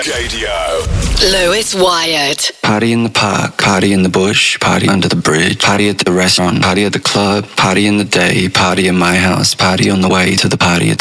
Lewis Wyatt. Party in the park, party in the bush, party under the bridge, party at the restaurant, party at the club, party in the day, party in my house, party on the way to the party at